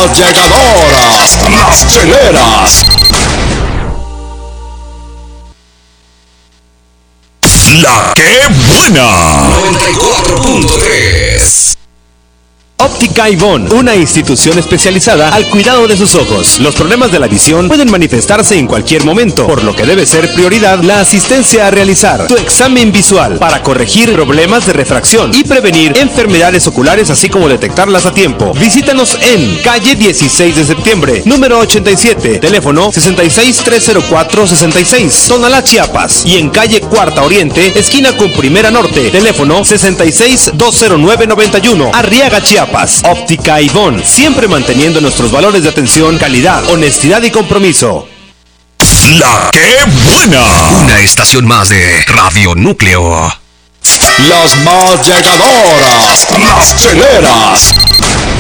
más llegadoras, las cheleras. La que buena. 94.3. Óptica Ivonne, una institución especializada al cuidado de sus ojos. Los problemas de la visión pueden manifestarse en cualquier momento, por lo que debe ser prioridad la asistencia a realizar tu examen visual para corregir problemas de refracción y prevenir enfermedades oculares, así como detectarlas a tiempo. Visítanos en calle 16 de septiembre, número 87, teléfono 66-304-66, Tonalá, Chiapas, y en calle Cuarta Oriente, esquina con Primera Norte, teléfono 66-209-91, Arriaga, Chiapas. Óptica Ivonne, siempre manteniendo nuestros valores de atención, calidad, honestidad y compromiso. La que buena. Una estación más de Radio Núcleo. Las más llegadoras, las cheleras.